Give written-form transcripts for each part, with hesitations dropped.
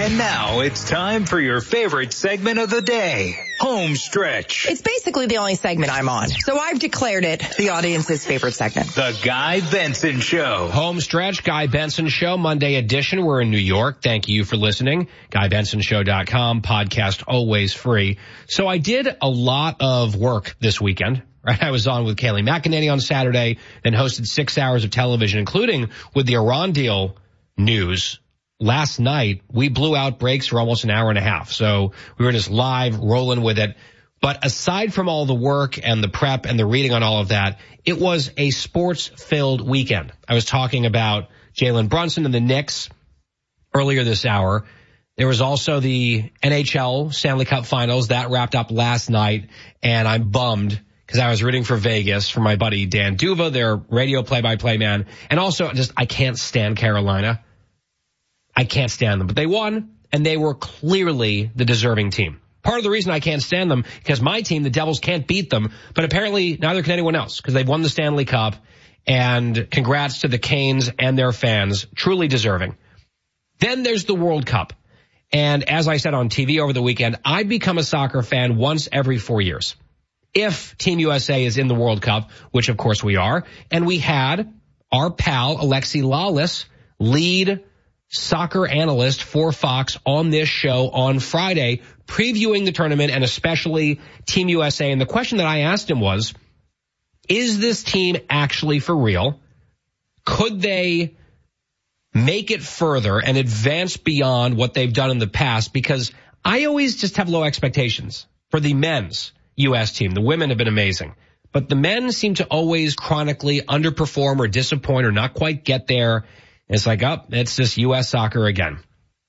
And now it's time for your favorite segment of the day, Home Stretch. It's basically the only segment I'm on, so I've declared it the audience's favorite segment. The Guy Benson Show. Home Stretch, Guy Benson Show, Monday edition. We're in New York. Thank you for listening. GuyBensonShow.com, podcast always free. So I did a lot of work this weekend. Right, I was on with Kayleigh McEnany on Saturday, then hosted 6 hours of television, including with the Iran deal news. Last night, we blew out breaks for almost an hour and a half. So we were just live rolling with it. But aside from all the work and the prep and the reading on all of that, it was a sports-filled weekend. I was talking about Jalen Brunson and the Knicks earlier this hour. There was also the NHL Stanley Cup Finals. That wrapped up last night, and I'm bummed because I was rooting for Vegas for my buddy Dan Duva, their radio play-by-play man. And also, I can't stand Carolina. I can't stand them. But they won, and they were clearly the deserving team. Part of the reason I can't stand them, because my team, the Devils, can't beat them, but apparently neither can anyone else, because they've won the Stanley Cup, and congrats to the Canes and their fans, truly deserving. Then there's the World Cup. And as I said on TV over the weekend, I become a soccer fan once every 4 years. If Team USA is in the World Cup, which of course we are, and we had our pal Alexi Lalas, lead soccer analyst for Fox, on this show on Friday, previewing the tournament and especially Team USA. And the question that I asked him was, is this team actually for real? Could they make it further and advance beyond what they've done in the past? Because I always just have low expectations for the men's U.S. team. The women have been amazing, but the men seem to always chronically underperform or disappoint or not quite get there. It's like, oh, it's just U.S. soccer again.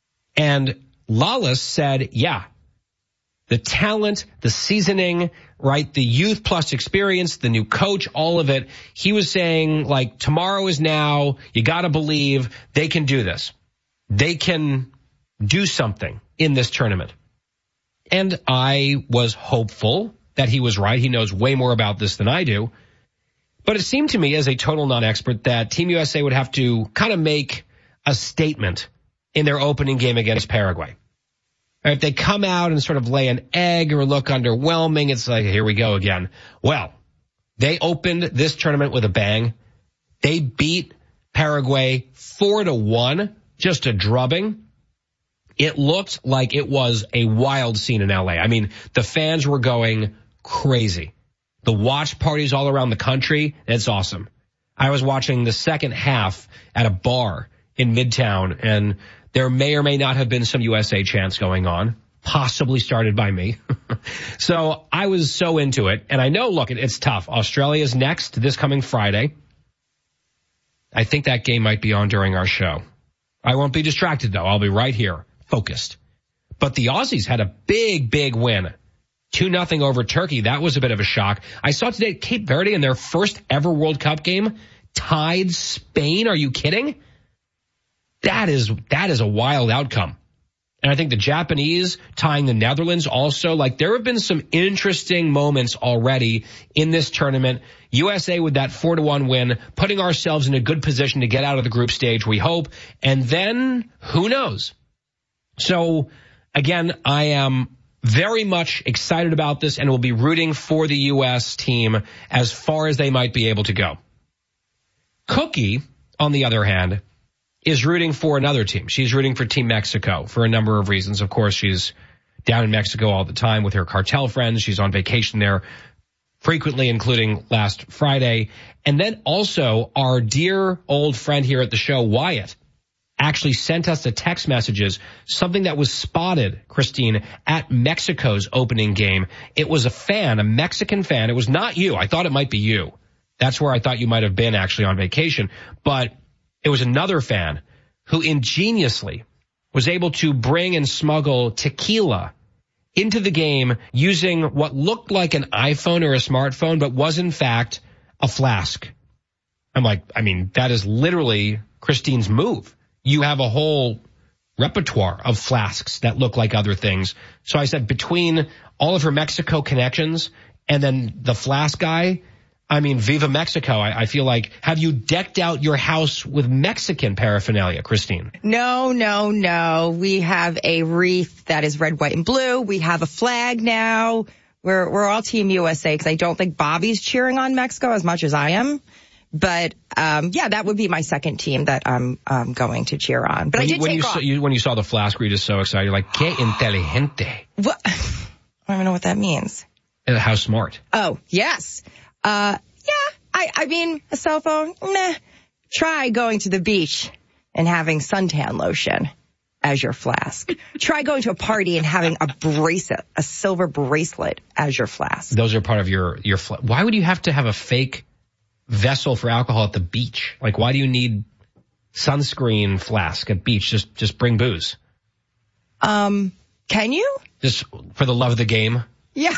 And Lalas said, yeah, the talent, the seasoning, right, the youth plus experience, the new coach, all of it. He was saying, like, tomorrow is now. You got to believe they can do this. They can do something in this tournament. And I was hopeful that he was right. He knows way more about this than I do. But it seemed to me, as a total non-expert, that Team USA would have to kind of make a statement in their opening game against Paraguay. If they come out and sort of lay an egg or look underwhelming, it's like, here we go again. Well, they opened this tournament with a bang. They beat Paraguay 4-1, just a drubbing. It looked like it was a wild scene in LA. I mean, the fans were going crazy. The watch parties all around the country, it's awesome. I was watching the second half at a bar in Midtown, and there may or may not have been some USA chants going on, possibly started by me. So I was so into it. And I know, look, it's tough. Australia's next this coming Friday. I think that game might be on during our show. I won't be distracted, though. I'll be right here, focused. But the Aussies had a big, big win. 2-0 over Turkey. That was a bit of a shock. I saw today Cape Verde in their first ever World Cup game tied Spain. Are you kidding? That is a wild outcome. And I think the Japanese tying the Netherlands also, like, there have been some interesting moments already in this tournament. USA with that 4-1 win, putting ourselves in a good position to get out of the group stage, we hope. And then who knows? So again, I am very much excited about this and will be rooting for the U.S. team as far as they might be able to go. Cookie, on the other hand, is rooting for another team. She's rooting for Team Mexico for a number of reasons. Of course, she's down in Mexico all the time with her cartel friends. She's on vacation there frequently, including last Friday. And then also our dear old friend here at the show, Wyatt, actually sent us the text messages, something that was spotted, Christine, at Mexico's opening game. It was a fan, a Mexican fan. It was not you. I thought it might be you. That's where I thought you might have been actually on vacation. But it was another fan who ingeniously was able to bring and smuggle tequila into the game using what looked like an iPhone or a smartphone, but was in fact a flask. I'm like, I mean, that is literally Christine's move. You have a whole repertoire of flasks that look like other things. So I said, between all of her Mexico connections and then the flask guy, I mean, Viva Mexico. I feel like, have you decked out your house with Mexican paraphernalia, Christine? No. We have a wreath that is red, white, and blue. We have a flag now. We're all Team USA because I don't think Bobby's cheering on Mexico as much as I am. But, that would be my second team that I'm going to cheer on. But when you saw the flask, were you just so excited? You're like, que inteligente. What? I don't even know what that means. How smart. Oh, yes. I mean, a cell phone, meh. Try going to the beach and having suntan lotion as your flask. Try going to a party and having a silver bracelet as your flask. Those are part of your why would you have to have a fake vessel for alcohol at the beach? Like, why do you need sunscreen flask at beach? Just bring booze. Can you? Just for the love of the game? Yeah.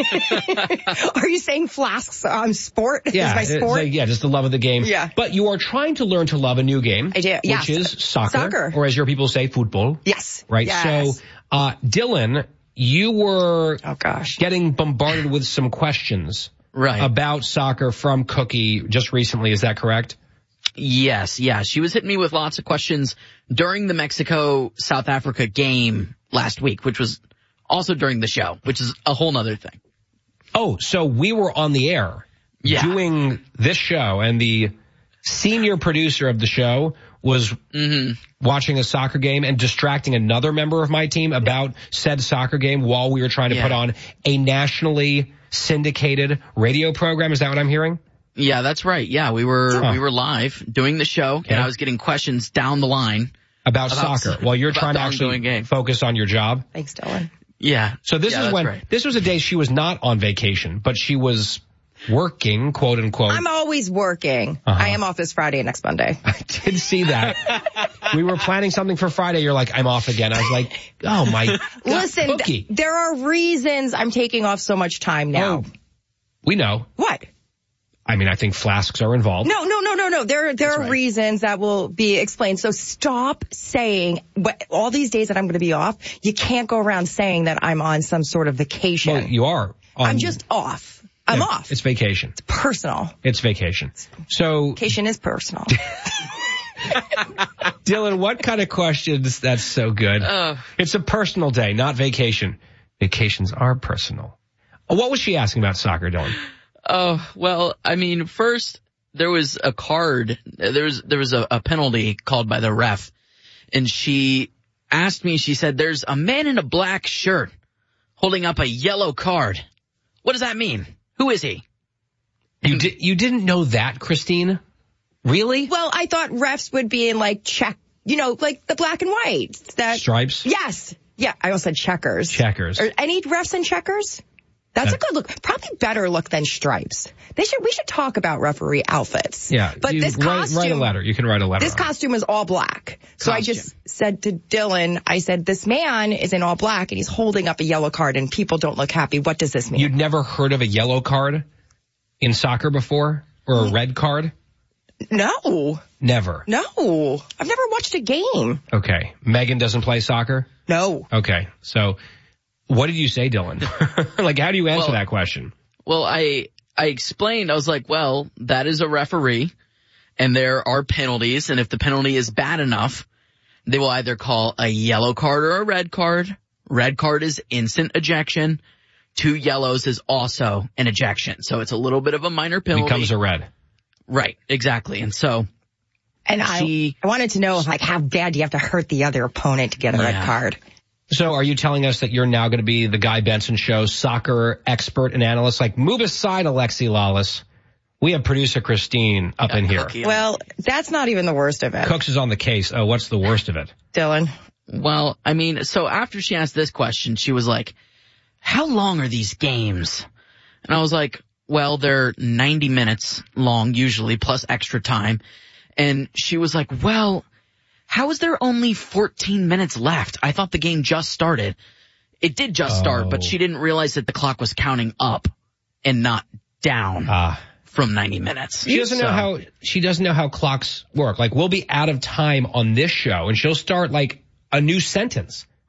Are you saying flasks on sport? Yeah. Is my sport? Just the love of the game. Yeah. But you are trying to learn to love a new game. I do, yes. Which is soccer. Or as your people say, football. Yes. Right? Yes. So, Dylan, you were getting bombarded with some questions about soccer from Cookie just recently. Is that correct? Yes. Yeah. She was hitting me with lots of questions during the Mexico-South Africa game last week, which was also during the show, which is a whole nother thing. Oh, so we were on the air doing this show, and the senior producer of the show was watching a soccer game and distracting another member of my team about said soccer game while we were trying to put on a nationally syndicated radio program. Is that what I'm hearing? Yeah, that's right. Yeah, we were live doing the show, and I was getting questions down the line about soccer while you're trying to actually focus on your job. Thanks, Dylan. Yeah. So this is when this was a day she was not on vacation, but she was working, quote unquote. I'm always working. I am off this Friday and next Monday. I did see that. We were planning something for Friday. You're like, I'm off again. I was like, oh my God. Listen, there are reasons I'm taking off so much time now. Oh, we know. What? I mean, I think flasks are involved. No. There are reasons that will be explained. So stop saying all these days that I'm going to be off. You can't go around saying that I'm on some sort of vacation. Well, you are. I'm just off. I'm off. It's vacation. It's personal. It's vacation. So vacation is personal. Dylan, what kind of questions? That's so good. It's a personal day, not vacation. Vacations are personal. What was she asking about soccer, Dylan? Oh, well, I mean, first there was a card. There was a penalty called by the ref, and she asked me. She said, "There's a man in a black shirt holding up a yellow card. What does that mean? Who is he?" You didn't know that, Christine? Really? Well, I thought refs would be in like like the black and white. Stripes? Yes. Yeah, I also said checkers. Checkers. Are any refs in checkers? That's a good look. Probably better look than stripes. We should talk about referee outfits. Yeah. But this costume. Write a letter. You can write a letter. This costume is all black. So I just said to Dylan, I said, this man is in all black and he's holding up a yellow card and people don't look happy. What does this mean? You'd never heard of a yellow card in soccer before? Or a red card? No. Never? No. I've never watched a game. Okay. Megan doesn't play soccer? No. Okay. So what did you say, Dylan? Like, how do you answer that question? Well, I explained, I was like, well, that is a referee, and there are penalties, and if the penalty is bad enough, they will either call a yellow card or a red card. Red card is instant ejection. 2 yellows is also an ejection. So it's a little bit of a minor penalty. Becomes a red. Right, exactly. And so... And I wanted to know, like, how bad do you have to hurt the other opponent to get a red card? So are you telling us that you're now going to be the Guy Benson Show soccer expert and analyst? Like, move aside, Alexi Lawless. We have producer Christine up in here. Well, that's not even the worst of it. Cooks is on the case. Oh, what's the worst of it? Dylan. Well, I mean, so after she asked this question, she was like, how long are these games? And I was like, well, they're 90 minutes long, usually, plus extra time. And she was like, well, how is there only 14 minutes left? I thought the game just started. It did just start, but she didn't realize that the clock was counting up and not down from 90 minutes. She doesn't know how clocks work. Like, we'll be out of time on this show and she'll start like a new sentence.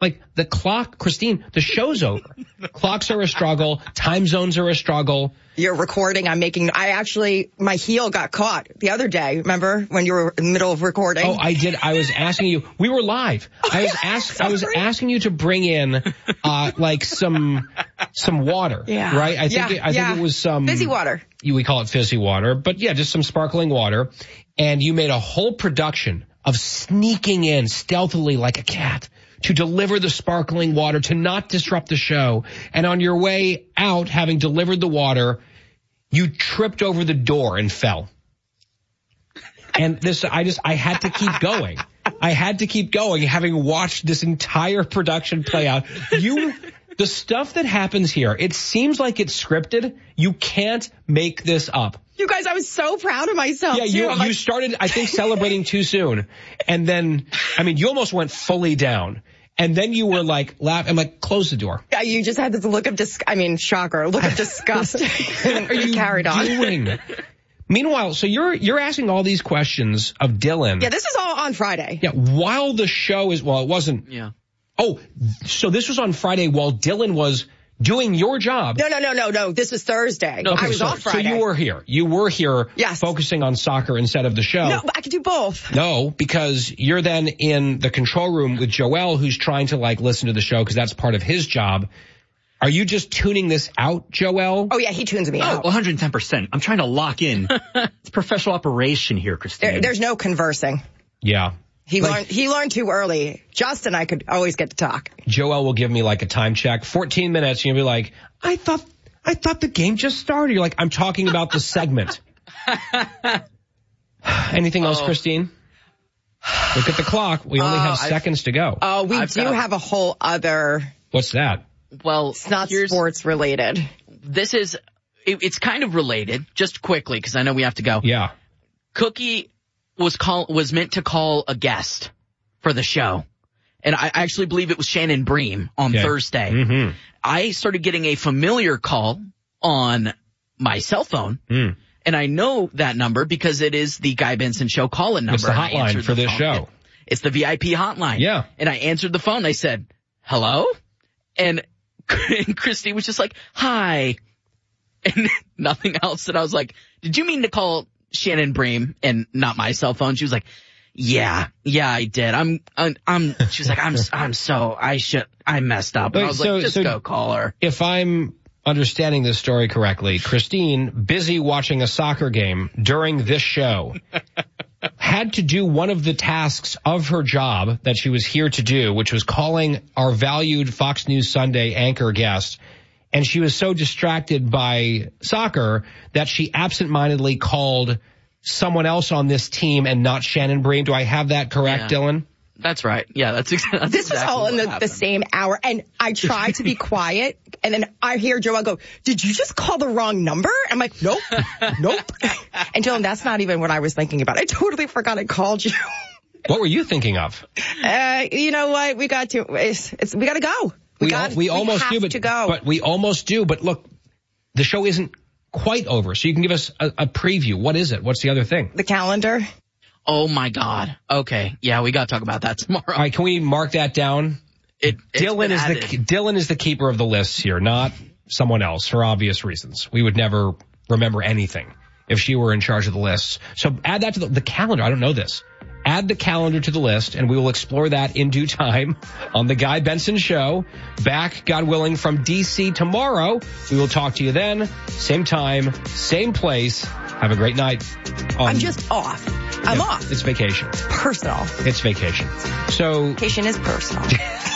Like the clock, Christine, the show's over. Clocks are a struggle. Time zones are a struggle. You're recording. My heel got caught the other day. Remember when you were in the middle of recording? Oh, I did. I was asking you. We were live. I was asking you to bring in, like some water. Yeah. Right? I think it was some fizzy water. We call it fizzy water, but yeah, just some sparkling water. And you made a whole production of sneaking in stealthily like a cat to deliver the sparkling water, to not disrupt the show. And on your way out, having delivered the water, you tripped over the door and fell. And I had to keep going. I had to keep going, having watched this entire production play out. The stuff that happens here, it seems like it's scripted. You can't make this up. You guys, I was so proud of myself. Yeah, you started, I think, celebrating too soon. And then, you almost went fully down. And then you were like, I'm like, close the door. Yeah, you just had this look of shocker, look of disgust. What are you carried on doing? Meanwhile, so you're asking all these questions of Dylan. Yeah, this is all on Friday. Yeah, while the show it wasn't. Yeah. Oh, so this was on Friday while Dylan was doing your job. No. This was Thursday. No, I was off Friday. So you were here. You were here yes. Focusing on soccer instead of the show. No, but I could do both. No, because you're then in the control room with Joel, who's trying to listen to the show because that's part of his job. Are you just tuning this out, Joel? Oh, yeah, he tunes me out. 110%. I'm trying to lock in. It's professional operation here, Christine. There's no conversing. Yeah. He learned too early. Justin, I could always get to talk. Joel will give me a time check. 14 minutes. You'll be like, I thought the game just started. You're like, I'm talking about the segment. Anything else, Christine? Look at the clock. We only have seconds to go. Oh, we do have a whole other. What's that? Well, it's not sports related. This is, it's kind of related, just quickly, because I know we have to go. Yeah. Cookie was meant to call a guest for the show. And I actually believe it was Shannon Bream on Thursday. Mm-hmm. I started getting a familiar call on my cell phone. And I know that number because it is the Guy Benson Show call-in number. It's the hotline for this show. It's the VIP hotline. Yeah. And I answered the phone. I said, hello? And Christy was just like, hi. And nothing else. And I was like, did you mean to call Shannon Bream and not my cell phone? She was like, yeah, I did. She was like, I messed up. And I was like, just go call her. If I'm understanding this story correctly, Christine, busy watching a soccer game during this show, had to do one of the tasks of her job that she was here to do, which was calling our valued Fox News Sunday anchor guest. And she was so distracted by soccer that she absentmindedly called someone else on this team and not Shannon Bream. Do I have that correct, Dylan? That's right. Yeah, that's exactly. This was all in the same hour, and I tried to be quiet, and then I hear Joel go, "Did you just call the wrong number?" I'm like, "Nope." And Dylan, that's not even what I was thinking about. I totally forgot I called you. What were you thinking of? You know what? We got to. We got to go. We almost do, but look, the show isn't quite over, so you can give us a preview. What is it? What's the other thing? The calendar. Oh my God. Okay. Yeah, we got to talk about that tomorrow. All right, can we mark that down? Dylan is the keeper of the lists here, not someone else, for obvious reasons. We would never remember anything if she were in charge of the lists. So add that to the calendar. I don't know this. Add the calendar to the list, and we will explore that in due time on the Guy Benson Show. Back, God willing, from D.C. tomorrow. We will talk to you then. Same time, same place. Have a great night. I'm just off. I'm off. It's vacation. It's personal. It's vacation. So vacation is personal.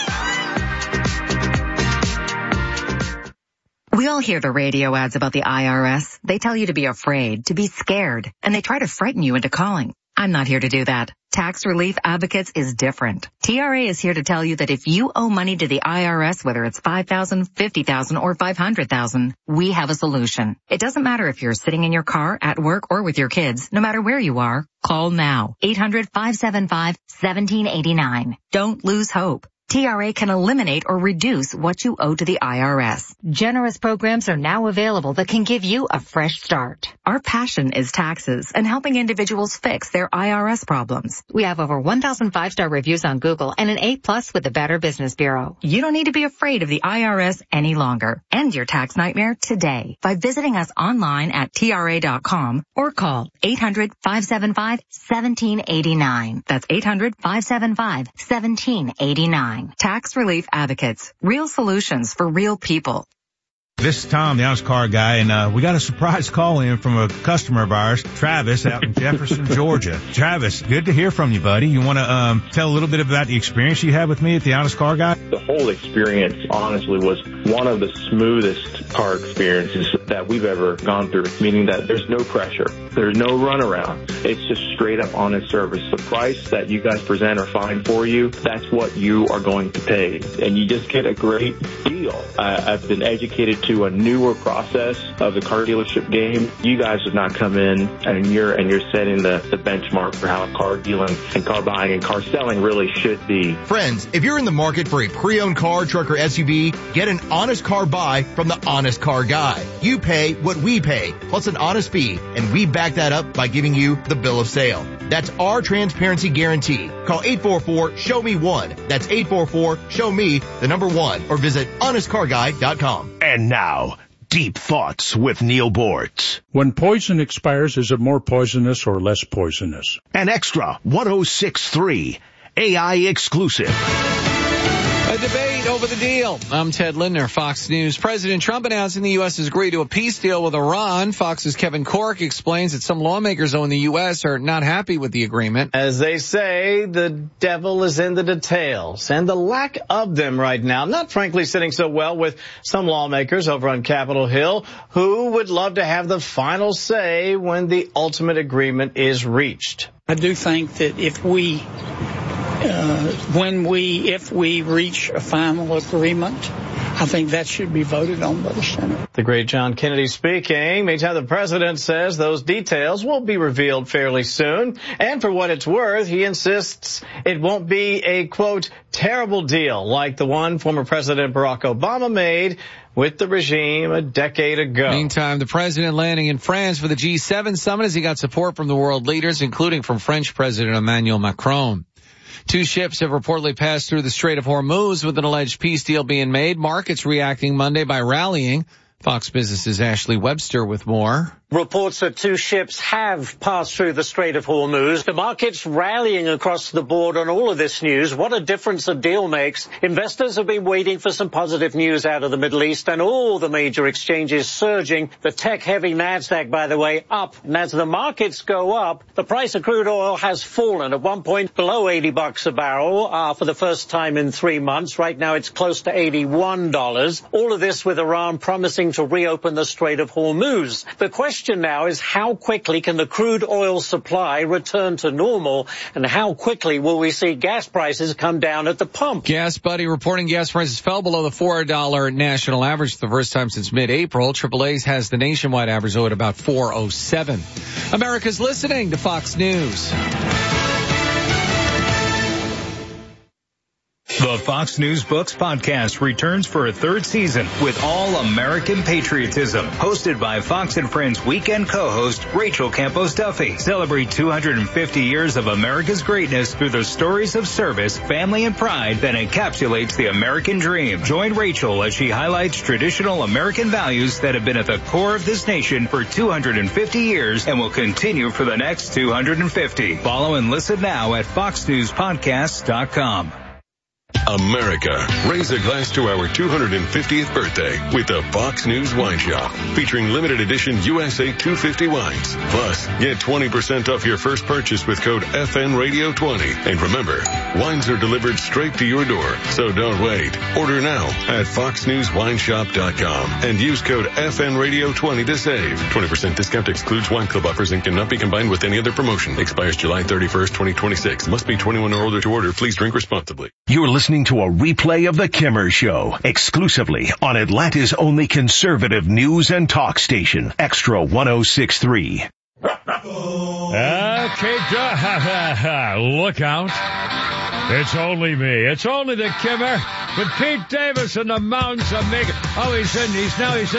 We all hear the radio ads about the IRS. They tell you to be afraid, to be scared, and they try to frighten you into calling. I'm not here to do that. Tax Relief Advocates is different. TRA is here to tell you that if you owe money to the IRS, whether it's $5,000, $50,000, or $500,000, we have a solution. It doesn't matter if you're sitting in your car, at work, or with your kids. No matter where you are, call now. 800-575-1789. Don't lose hope. TRA can eliminate or reduce what you owe to the IRS. Generous programs are now available that can give you a fresh start. Our passion is taxes and helping individuals fix their IRS problems. We have over 1,000 5-star reviews on Google and an A+ with the Better Business Bureau. You don't need to be afraid of the IRS any longer. End your tax nightmare today by visiting us online at TRA.com or call 800-575-1789. That's 800-575-1789. Tax Relief Advocates. Real solutions for real people. This is Tom, the Honest Car Guy, and we got a surprise call in from a customer of ours, Travis, out in Jefferson, Georgia. Travis, good to hear from you, buddy. You want to tell a little bit about the experience you had with me at the Honest Car Guy? The whole experience, honestly, was one of the smoothest car experiences that we've ever gone through, meaning that there's no pressure. There's no runaround. It's just straight up honest service. The price that you guys present or find for you, that's what you are going to pay. And you just get a great deal. I've been educated to a newer process of the car dealership game. You guys have not come in and you're setting the benchmark for how car dealing and car buying and car selling really should be. Friends, if you're in the market for a pre-owned car, truck, or SUV, get an honest car buy from the Honest Car Guy. You pay what we pay, plus an honest fee, and we back that up by giving you the bill of sale. That's our transparency guarantee. Call 844-SHOW-ME-1. That's 844-SHOW-ME, the number 1, or visit honestcarguy.com. And now, Deep Thoughts with Neil Bortz. When poison expires, is it more poisonous or less poisonous? An extra 106.3 AI exclusive. A debate over the deal. I'm Ted Lindner, Fox News. President Trump announcing the U.S. has agreed to a peace deal with Iran. Fox's Kevin Corke explains that some lawmakers in the U.S. are not happy with the agreement. As they say, the devil is in the details, and the lack of them right now, not frankly sitting so well with some lawmakers over on Capitol Hill who would love to have the final say when the ultimate agreement is reached. I do think that if we reach a final agreement, I think that should be voted on by the Senate. The great John Kennedy speaking. Meantime, the president says those details will be revealed fairly soon. And for what it's worth, he insists it won't be a, quote, terrible deal like the one former President Barack Obama made with the regime a decade ago. Meantime, the president landing in France for the G7 summit as he got support from the world leaders, including from French President Emmanuel Macron. 2 ships have reportedly passed through the Strait of Hormuz with an alleged peace deal being made. Markets reacting Monday by rallying. Fox Business's Ashley Webster with more. Reports that 2 ships have passed through the Strait of Hormuz. The market's rallying across the board on all of this news. What a difference a deal makes. Investors have been waiting for some positive news out of the Middle East, and all the major exchanges surging. The tech-heavy NASDAQ, by the way, up. And as the markets go up, the price of crude oil has fallen at one point below $80 a barrel for the first time in 3 months. Right now it's close to $81. All of this with Iran promising to reopen the Strait of Hormuz. The question now is how quickly can the crude oil supply return to normal, and how quickly will we see gas prices come down at the pump? Gas Buddy reporting gas prices fell below the $4 national average for the first time since mid-April. AAA's has the nationwide average low at about $4.07. America's listening to Fox News. The Fox News Books podcast returns for a 3rd season with all American patriotism. Hosted by Fox and Friends weekend co-host Rachel Campos Duffy. Celebrate 250 years of America's greatness through the stories of service, family, and pride that encapsulates the American dream. Join Rachel as she highlights traditional American values that have been at the core of this nation for 250 years and will continue for the next 250. Follow and listen now at foxnewspodcasts.com. America, raise a glass to our 250th birthday with the Fox News Wine Shop, featuring limited edition USA 250 wines. Plus, get 20% off your first purchase with code FNRadio20. And remember, wines are delivered straight to your door, so don't wait. Order now at foxnewswineshop.com and use code FNRadio20 to save. 20% discount excludes wine club offers and cannot be combined with any other promotion. Expires July 31st, 2026. Must be 21 or older to order. Please drink responsibly. You're listening to a replay of The Kimmer Show, exclusively on Atlanta's only conservative news and talk station, Extra 106.3. Okay, look out. It's only me. It's only the Kimmer with Pete Davis in the mountains of Michigan. Oh, he's in